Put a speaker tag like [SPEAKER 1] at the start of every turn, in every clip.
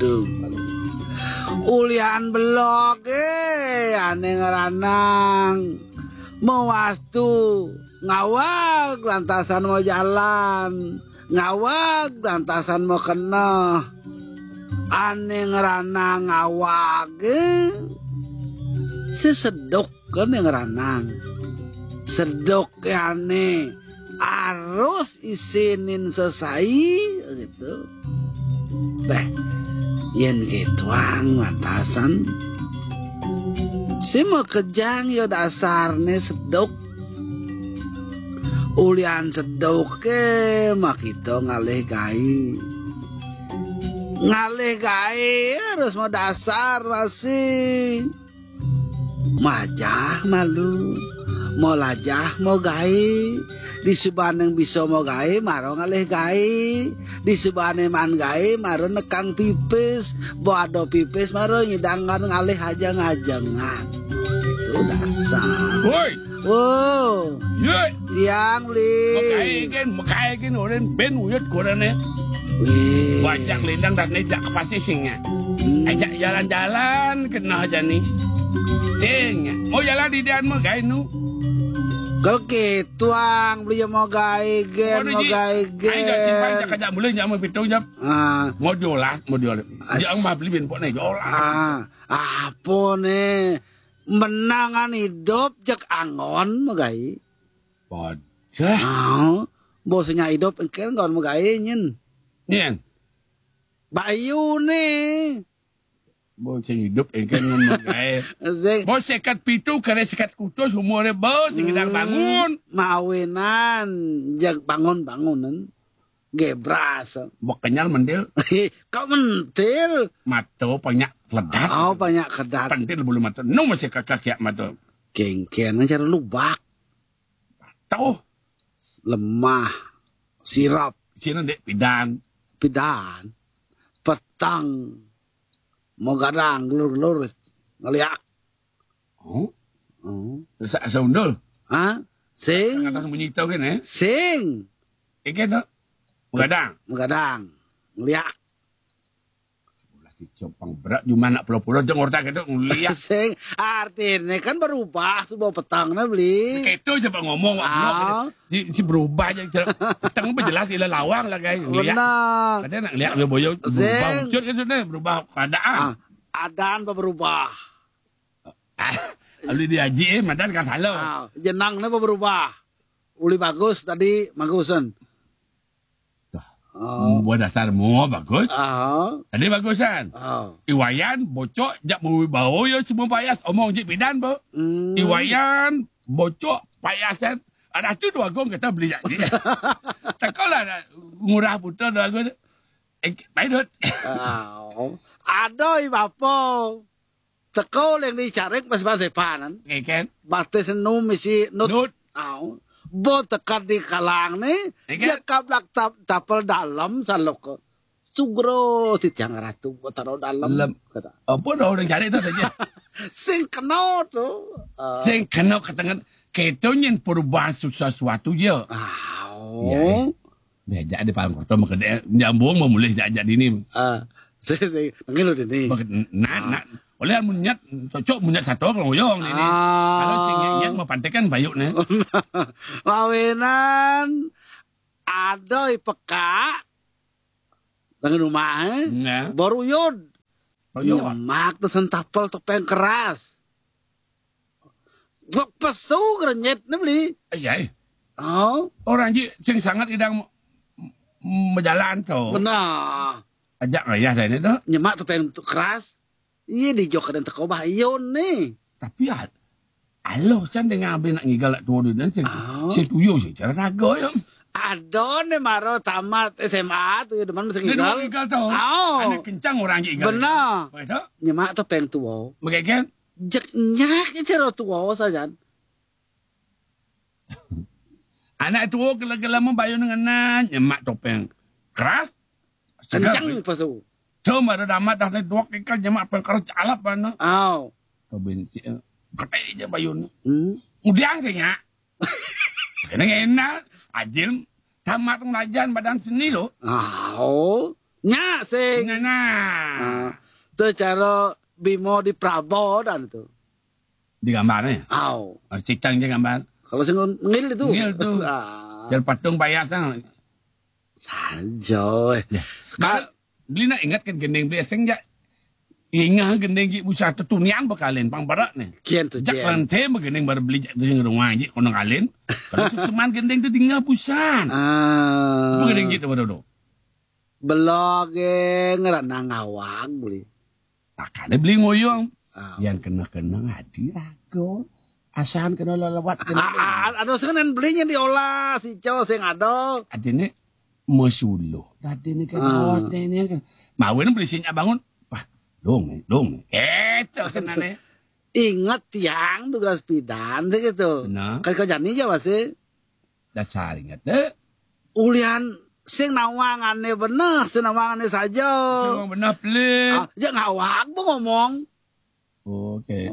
[SPEAKER 1] Aduh. Ulian belok ane ngeranang. Mau wastu ngawag lantasan mau jalan. Ngawag lantasan mau kena. Ane ngeranang ngawag sesedok kan yang ngeranang. Sedok ane harus isinin selesai gitu. Beh, yen gituang lantasan si mau kejang yo dasarnya sedok. Ulian sedok mak itu ngalih gai. Ngalih gai harus mau dasar masih. Majah malu. Mau lajah mau gai. Di subaneng bisa mau gai maro ngalih gai. Di subane man gai maro nekang pipis. Boado pipis maro nyidangan ngalih aja ngajangan. Itu dasar.
[SPEAKER 2] Woi.
[SPEAKER 1] Wow.
[SPEAKER 2] Yoi.
[SPEAKER 1] Tiang li.
[SPEAKER 2] Makai kan orang ben uyut korane.
[SPEAKER 1] Wih.
[SPEAKER 2] Wajak lindang dan nejak ke pasisingnya. Ajak jalan-jalan kena aja nih. Sing. Mau jalan di dian mau gai nu.
[SPEAKER 1] Kalau kituang beli mau gai gen mau gai gen.
[SPEAKER 2] Ayo simpan cakap boleh jangan pitung jap. Mau diolah. Jangan mah beli ben pok nih diolah.
[SPEAKER 1] Apa nih? Menangan hidup jak angon mau gai.
[SPEAKER 2] Bocah.
[SPEAKER 1] Bosnya hidup engkel ngon mau gai nyen.
[SPEAKER 2] Nyen.
[SPEAKER 1] Bayu nih.
[SPEAKER 2] Bos hidup engken ngomong gae. Bos sekat pitu kare sekat kutus umure bos sing bangun.
[SPEAKER 1] Mawinan jak bangunan. Gebras.
[SPEAKER 2] Bok kenyal mendil.
[SPEAKER 1] Kau mentil.
[SPEAKER 2] Mato banyak ledat.
[SPEAKER 1] Oh banyak kedat.
[SPEAKER 2] Pentil bulu mato. Nu masih kakak ya mato.
[SPEAKER 1] Kengken cara lubak.
[SPEAKER 2] Tahu.
[SPEAKER 1] Lemah. Sirap.
[SPEAKER 2] Sini dek pidan.
[SPEAKER 1] Petang. Mau gadang, gelur-gelur, ngeliak.
[SPEAKER 2] Oh? Terus asa undul?
[SPEAKER 1] Sing.
[SPEAKER 2] Kata sembunyi tau kan eh?
[SPEAKER 1] Sing.
[SPEAKER 2] Ikan tak?
[SPEAKER 1] Gadang, ngeliak.
[SPEAKER 2] Sebelah si copang berat, cuma nak pulau-pulau jeng orang itu ngeliak.
[SPEAKER 1] Sing, artinya kan berubah, sebuah petangnya beli.
[SPEAKER 2] Itu aja pak ngomong, si berubah aja. Petang apa jelas, dia lawang lah guys.
[SPEAKER 1] Benar.
[SPEAKER 2] Kadang nak lihat dia boyong, berubah wujud kan sudah, berubah keadaan.
[SPEAKER 1] Adaan berubah.
[SPEAKER 2] Lalu diaji madan kan salah.
[SPEAKER 1] Jenangnya berubah. Uli bagus tadi, bagusan.
[SPEAKER 2] Buat dasarmu bagus. Tadi bagusan. Iwayan bocok jak mau bawa yo semua payas omong je bidan bo. Iwayan bocok payasan. Ada tu dua gong kita beli jadi. Takolah murah putar dua gong. Baidot.
[SPEAKER 1] Adoy bapo. Teko yang dicarek pas panan.
[SPEAKER 2] Kan?
[SPEAKER 1] Bates nu misi nut. Bo tekan di kalang nih. Dia kablak tapel dalam salok. Sugro si tiang ratu taruh dalam.
[SPEAKER 2] Apa dah orang cari itu saja.
[SPEAKER 1] Sing kena tu.
[SPEAKER 2] Sing kena ketengan. Kita nyen perubahan sesuatu je. Bejak di palang kota makanya nyambung memulih jajak dini.
[SPEAKER 1] Saya panggil lu dini.
[SPEAKER 2] Nak. Oleh munyat cocok munyat satu kalau ngoyong ini. Kalau sing nyat mau pantekan bayuk nih.
[SPEAKER 1] Lawinan adoy peka dengan rumah baru yod. Nyemak tuh sentapel topeng keras. Gak pesu gerenyet nih beli.
[SPEAKER 2] Iya. Orang je sing sangat idang berjalan tuh.
[SPEAKER 1] Benar.
[SPEAKER 2] Ajak ayah dah ini tuh.
[SPEAKER 1] Nyemak topeng keras. Iya di jok dan teko bayon nih.
[SPEAKER 2] Tapi alo san dengan abis nak ngigal tua dia dan si tuyul sih cara nago yang.
[SPEAKER 1] Adon maro tamat SMA tuh depan mesti ngigal.
[SPEAKER 2] Ngigal tuh. Anak kencang orang je ngigal.
[SPEAKER 1] Benar.
[SPEAKER 2] Betul.
[SPEAKER 1] Nyemak topeng tua.
[SPEAKER 2] Bagaimana?
[SPEAKER 1] Jaknya cara tua saja.
[SPEAKER 2] Anak tua gila-gila membayar dengan nyemak topeng keras.
[SPEAKER 1] Kencang pasu.
[SPEAKER 2] Cuma ada damat dah naik dua kekal nyemak topeng keras calap mana. Benci. Gede aja bayunya. Udiang kayaknya. Kena enak. Ajil. Tamat pengajian badan seni lo.
[SPEAKER 1] Nya sing.
[SPEAKER 2] Nah.
[SPEAKER 1] Tuh cara Bimo di Prabowo dan tuh.
[SPEAKER 2] Di gambarnya?
[SPEAKER 1] Aw.
[SPEAKER 2] Cicang aja gambar.
[SPEAKER 1] Kalau sing ngil itu.
[SPEAKER 2] Ngil tuh. Biar patung bayar sang.
[SPEAKER 1] Saja.
[SPEAKER 2] Kan beli nak ingat kan gendeng biasanya jak. Ingat gendeng gi busa tutunian bakalen pang barat nih.
[SPEAKER 1] Kian tuh
[SPEAKER 2] Jak lante gendeng baru beli jak tu rumah aja kono kalen. Kalau seman gendeng tu tinggal busan. Apa gendeng gitu baru.
[SPEAKER 1] Belok ngeranang ngawang beli.
[SPEAKER 2] Takane beli ngoyong. Yang kena hadi rago. Asahan kena lelewat kena.
[SPEAKER 1] Ada senen belinya diolah si Co sing ada.
[SPEAKER 2] Adine mesuluh. Adine kan awat ini kan. Mawin beli sinya bangun. Pah, dong nih. Itu kenane.
[SPEAKER 1] Ingat tiang tugas pidan gitu.
[SPEAKER 2] Benar.
[SPEAKER 1] Kan kau jani aja masih.
[SPEAKER 2] Dasar ingat deh.
[SPEAKER 1] Ulian sing nawangane bener, sing nawangane saja.
[SPEAKER 2] Sing bener pelit.
[SPEAKER 1] Ya ngawak bu ngomong.
[SPEAKER 2] Oke.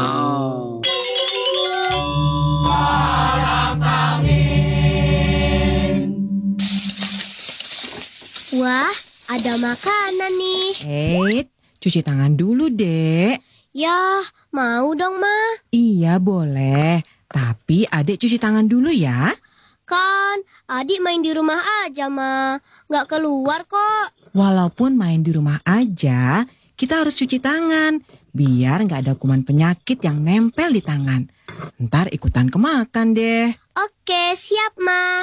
[SPEAKER 3] Wah, ada makanan nih.
[SPEAKER 4] Cuci tangan dulu, Dek.
[SPEAKER 3] Ya, mau dong, Ma.
[SPEAKER 4] Iya, boleh. Tapi Adek cuci tangan dulu ya.
[SPEAKER 3] Kan, adik main di rumah aja, Ma. Nggak keluar kok.
[SPEAKER 4] Walaupun main di rumah aja, kita harus cuci tangan. Biar nggak ada kuman penyakit yang nempel di tangan. Ntar ikutan kemakan deh.
[SPEAKER 3] Oke, siap, Ma.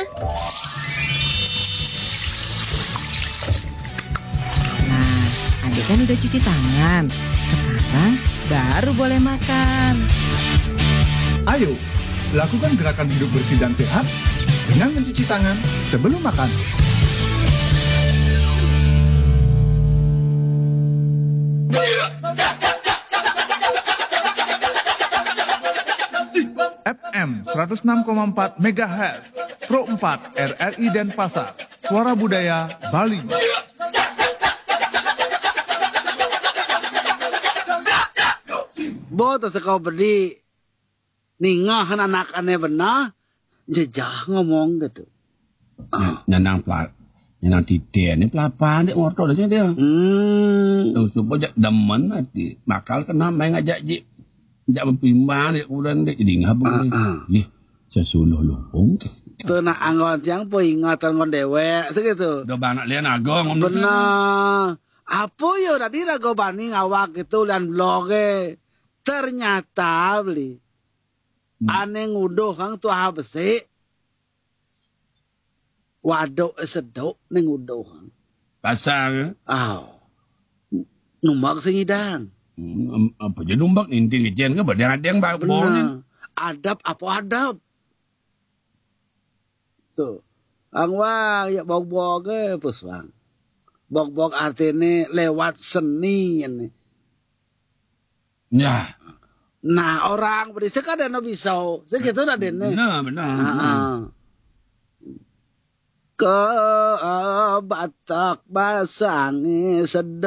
[SPEAKER 4] Nah, Adek kan udah cuci tangan. Sekarang baru boleh makan.
[SPEAKER 5] Ayo, lakukan gerakan hidup bersih dan sehat dengan mencuci tangan sebelum makan. FM 106,4 MHz, Pro 4 RRI Denpasar, Suara Budaya Bali.
[SPEAKER 1] Bo tas kau beli ningahan anak aneh benar. Jejah ngomong gitu.
[SPEAKER 2] Nyanang titik ni pelapan dia ngorto aja dia. Tuh supaya demen nanti bakal kena main ngajak je. Jak mempimbang dia ulan dia jadi ngabung ni. Sesuluh lumpung ke.
[SPEAKER 1] Tuh nak anggon tiang po ingatan ngon dewek segitu.
[SPEAKER 2] Udah banyak lian agong.
[SPEAKER 1] Benar. Apa yo tadi rago bani ngawak itu dan bloge. Ternyata beli. Aneh nguduh kang tuh besi. Wadok sedok neng nguduh kang.
[SPEAKER 2] Pasang.
[SPEAKER 1] Numbak singidang.
[SPEAKER 2] Apa je numbak ninti ngejen ke badang-adang
[SPEAKER 1] benar. Adab apa adab? Tuh. Ang wang ya bog-bog puswang. Bog-bog artinya lewat seni ini.
[SPEAKER 2] Ya.
[SPEAKER 1] Nah orang berisik ada no bisa. Segitu dah dene.
[SPEAKER 2] Benar.
[SPEAKER 1] Ke Batak basangi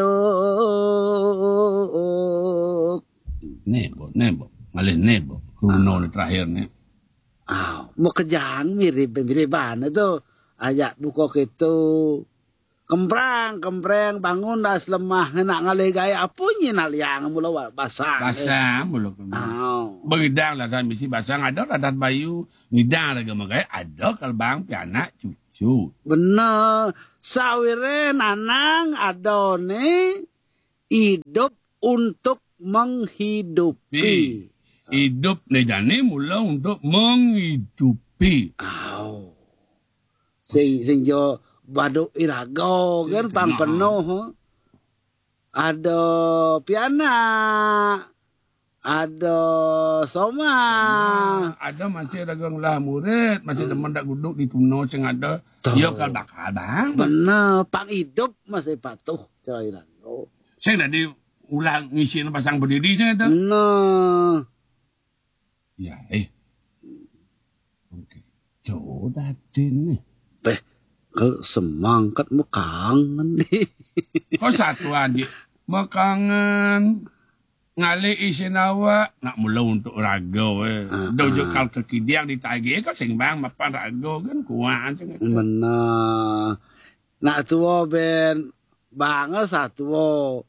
[SPEAKER 1] seduk.
[SPEAKER 2] Nebo. Malin nebo. Kuno ni terakhir ni.
[SPEAKER 1] Mau kejang mirip-miripan itu. Ayat buka gitu. Kemprang bangun das lemah nak ngalih gaya apunya naliang mula basang.
[SPEAKER 2] Basang mula. Begidang lah kan misi basang ada radat bayu ngidang lagi makanya ada kalbang pianak cucu.
[SPEAKER 1] Bener. Sawire nanang adone hidup untuk menghidupi.
[SPEAKER 2] Hidup nejane mula untuk menghidupi.
[SPEAKER 1] Sing jo baduk irago kan pang penuh. Ada pianak. Ada soma.
[SPEAKER 2] Ada masih dagang lah murid. Masih teman tak duduk di kuno sing ada. Ya kal bakal bang.
[SPEAKER 1] Bener. Pang hidup masih patuh. Cara irago.
[SPEAKER 2] Saya tadi ulang ngisi pasang berdiri saya tu.
[SPEAKER 1] Bener.
[SPEAKER 2] Ya Oke. Jauh tadi ni.
[SPEAKER 1] Kalau semangkat mau kangen nih.
[SPEAKER 2] Kau satu aja. Mau kangen. Ngali isin awak. Nak mula untuk rago. Dojo kal kekidiak ditagi. Kau sing bang mapan rago kan kuat.
[SPEAKER 1] Benar. Nak tua ben Bangga satu.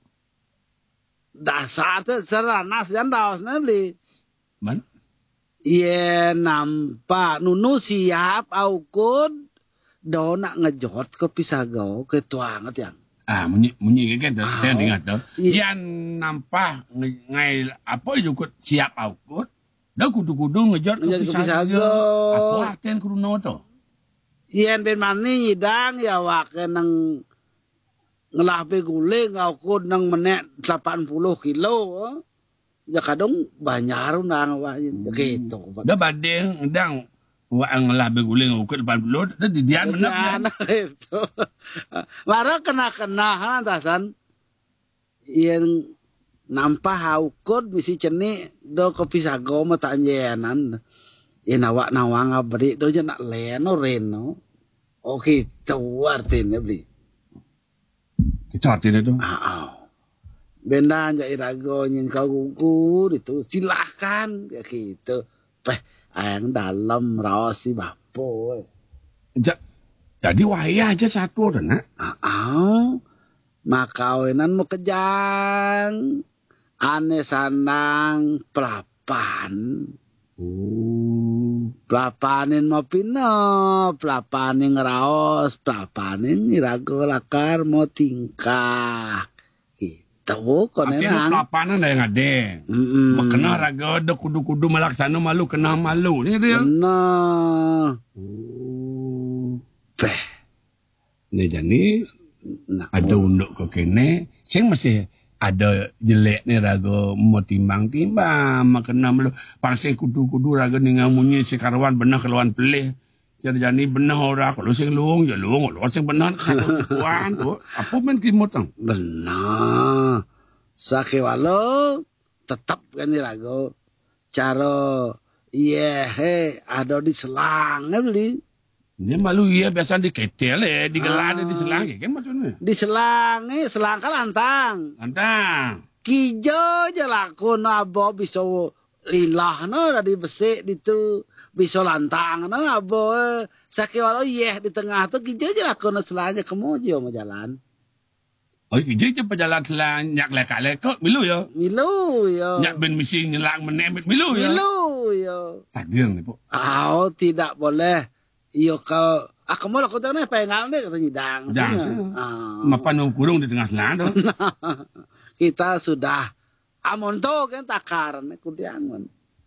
[SPEAKER 1] Dasar tu seranas yang daos beli.
[SPEAKER 2] Man?
[SPEAKER 1] Ye nampak nunu siap aukun do nak ngejot ke Pisagau ke tuangat yang.
[SPEAKER 2] Munyi kan tu. Saya dengar tu. Yang nampak ngai apa juga siap aukun. Dah kudu-kudu ngejot ke Pisagau. Apa artian kudu tu?
[SPEAKER 1] Yen ben mani nyidang ya wak nang ngelah beguling aukun nang menek 80 kilo. Ya kadang banyak nang wak gitu.
[SPEAKER 2] Dah badeng ndang wak ngelah beguling aukun 80 dah didian menek.
[SPEAKER 1] Itu. Mara kena tasan. Yen nampak aukun misi ceni do ke Pisagau mata nyenan. Yen awak nawang abri do je nak leno reno. Oh gitu artinya beli.
[SPEAKER 2] Itu artinya tu.
[SPEAKER 1] Benda aja irago nyin kau gugur itu silahkan kayak gitu. Ayang dalam rasi bapo.
[SPEAKER 2] Jadi wayah aja satu dah nak.
[SPEAKER 1] Makawinan mau kejang. Ane sanang pelapan. Pelapanin mau pino, pelapanin ngeraos, pelapanin irago lakar mau tingkah. Gitu konen.
[SPEAKER 2] Artinya pelapanan dah yang ada. Makna raga ada kudu-kudu melaksana malu kena malu ni dia.
[SPEAKER 1] Benar.
[SPEAKER 2] Ni jadi ada unduk ke kene, sing masih ada jelek ni raga mau timbang-timbang makna malu pangsi kudu-kudu raga ningang munyi sekarwan benar keluan pelih. Jadi benar orang kalau sing luung ya luung, kalau sing benar satu tuan tu apa men kimot tang.
[SPEAKER 1] Benar. Sake walau tetap kan ni raga cara ada di selang beli.
[SPEAKER 2] Dia malu ia biasa di ketel digelar di selang kan maksudnya.
[SPEAKER 1] Di selang kan lantang.
[SPEAKER 2] Lantang.
[SPEAKER 1] Kijo je laku abo bisa lilah dari besi itu bisa lantang abo sakit walau di tengah tu kijo je laku selanya kemojo mau jalan.
[SPEAKER 2] Oh kijo je perjalan selang nyak lekak milu ya. Nyak ben misi nyelang menemit milu ya. Takdir ni po.
[SPEAKER 1] Tidak boleh. Iyo kalau aku mau lakukan apa yang ngalih kata nyidang.
[SPEAKER 2] Mapan mau kurung di tengah selang tu.
[SPEAKER 1] Kita sudah amon to kan takaran kudiangan.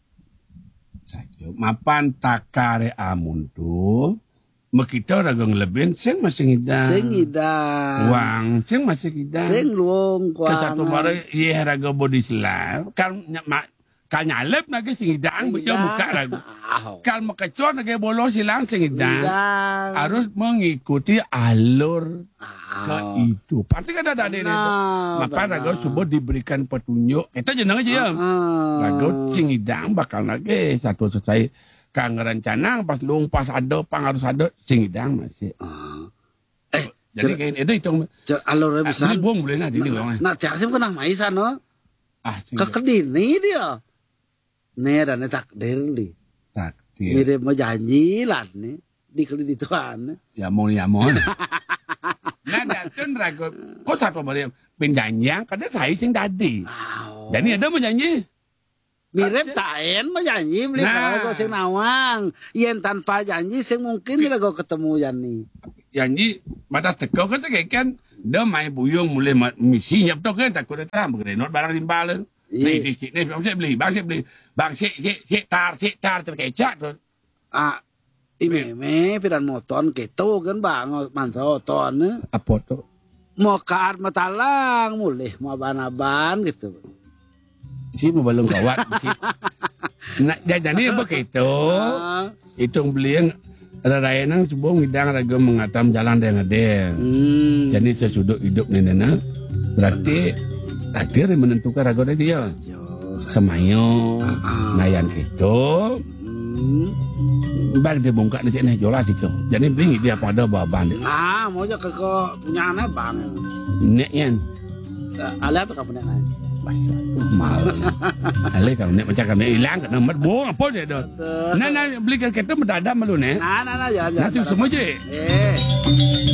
[SPEAKER 2] Mapan takare amun tu. Makita ragang lebih sing masih ngidang. Wang sing masih ngidang.
[SPEAKER 1] Sing luang kuang.
[SPEAKER 2] Kesatu mara iya raga body selang. Kal nyalep nage singidang bejo muka ragu. Kal makacor nage bolos silang singidang. Harus mengikuti alur ke itu. Pasti kan ada ini. Maka ragu subuh diberikan petunjuk. Kita jenang aja ya. Ragu singidang bakal nage satu selesai kang rencana pas luung pas ada pang harus ada singidang masih. Jadi kayak itu
[SPEAKER 1] alur besar.
[SPEAKER 2] Ini buang boleh nah di luang.
[SPEAKER 1] Nak cakap kena maisan no. Kekedini dia. Nera takdir li.
[SPEAKER 2] Takdir.
[SPEAKER 1] Mirip mau janji lah ni. Dikeli di Tuhan.
[SPEAKER 2] Ya mau. Nah datun ragu. Kok satu beri penjanjian kadang saya sing tadi. Jadi ada mau janji.
[SPEAKER 1] Mirip taen mau janji beli kalau sing nawang. Yen tanpa janji sing mungkin bila kau ketemu Jani.
[SPEAKER 2] Janji mata teko kan kan. Dah main buyung mulai misi nyap tu kan takut datang berkenot barang timbalan. Ni bang saya beli. Bang si tar terkecak tu.
[SPEAKER 1] Ime piran moton keto kan bang mantroton.
[SPEAKER 2] Apa tu?
[SPEAKER 1] Mau kaat matalang mulih mau aban-aban gitu.
[SPEAKER 2] Si mau balung kawat si. Nak jadi apa keto? Itu beli yang raya nang sebuah ngidang raga mengatam jalan yang ada. Jadi sesudut hidup nenek berarti takdir menentukan raga dia. Semayo nayan itu balik dia bongkak nanti nih jola situ. Jadi beli dia pada baban.
[SPEAKER 1] Mau je ke punya anak bang.
[SPEAKER 2] Nek yan.
[SPEAKER 1] Ala tu kamu nak.
[SPEAKER 2] Mal. Ale kau nek macam kau hilang kena mat buang apa dia dah. Nah beli kereta mendadak malu nek.
[SPEAKER 1] Nah jangan.
[SPEAKER 2] Nanti semua je.